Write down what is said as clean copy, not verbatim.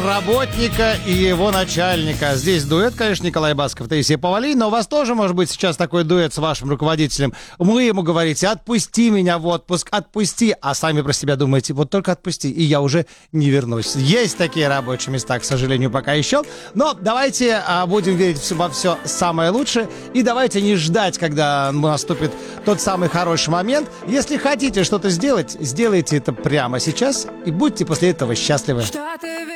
работника и его начальника. Здесь дуэт, конечно, Николай Басков, Таисия Повалий, но у вас тоже может быть сейчас такой дуэт с вашим руководителем. Вы ему говорите: отпусти меня в отпуск, отпусти, а сами про себя думаете: вот только отпусти, и я уже не вернусь. Есть такие рабочие места, к сожалению, пока еще. Но давайте будем верить во все самое лучшее, и давайте не ждать, когда наступит тот самый хороший момент. Если хотите что-то сделать, сделайте это прямо сейчас, и будьте после этого счастливы.